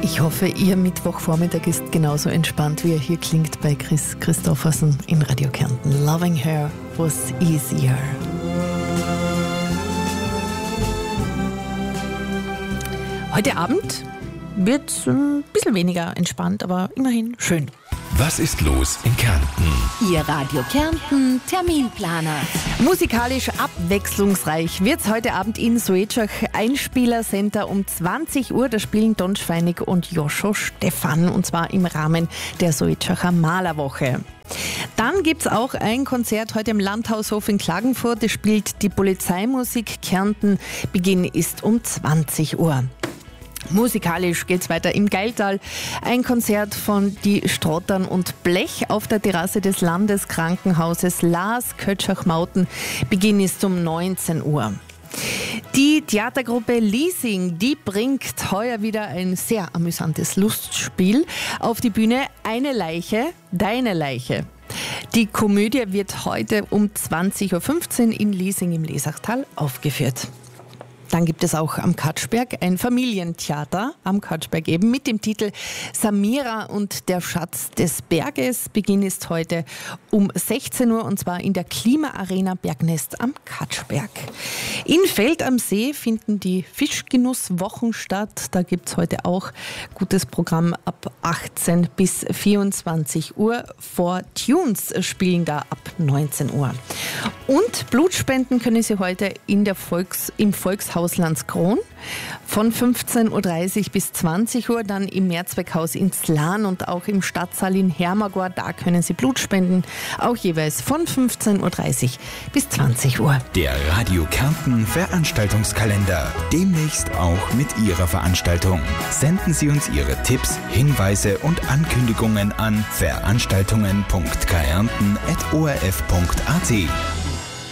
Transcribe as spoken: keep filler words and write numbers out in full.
Ich hoffe, Ihr Mittwochvormittag ist genauso entspannt, wie er hier klingt bei Chris Christoffersen in Radio Kärnten. Loving her was easier. Heute Abend wird es ein bisschen weniger entspannt, aber immerhin schön. Was ist los in Kärnten? Ihr Radio Kärnten Terminplaner. Musikalisch abwechslungsreich wird es heute Abend in Soetschach Einspielercenter um zwanzig Uhr. Da spielen Don Schweinig und Joscho Stephan, und zwar im Rahmen der Soetschacher Malerwoche. Dann gibt es auch ein Konzert heute im Landhaushof in Klagenfurt. Es spielt die Polizeimusik Kärnten. Beginn ist um zwanzig Uhr. Musikalisch geht's weiter im Geiltal. Ein Konzert von Die Strottern und Blech auf der Terrasse des Landeskrankenhauses Lars Kötschach-Mauten. Beginn ist um neunzehn Uhr. Die Theatergruppe Leasing, die bringt heuer wieder ein sehr amüsantes Lustspiel auf die Bühne. Eine Leiche, deine Leiche. Die Komödie wird heute um zwanzig Uhr fünfzehn in Leasing im Lesachtal aufgeführt. Dann gibt es auch am Katschberg ein Familientheater, am Katschberg eben, mit dem Titel Samira und der Schatz des Berges. Beginn ist heute um sechzehn Uhr, und zwar in der Klima-Arena Bergnest am Katschberg. In Feld am See finden die Fischgenusswochen statt. Da gibt es heute auch gutes Programm ab achtzehn bis vierundzwanzig Uhr. Four Tunes spielen da ab neunzehn Uhr. Und Blutspenden können Sie heute in der Volks, im Volkshaus Landskron von fünfzehn Uhr dreißig bis zwanzig Uhr, dann im Mehrzweckhaus in Zlan und auch im Stadtsaal in Hermagor. Da können Sie Blut spenden, auch jeweils von fünfzehn Uhr dreißig bis zwanzig Uhr. Der Radio Kärnten Veranstaltungskalender. Demnächst auch mit Ihrer Veranstaltung. Senden Sie uns Ihre Tipps, Hinweise und Ankündigungen an veranstaltungen punkt kärnten at o r f punkt a t.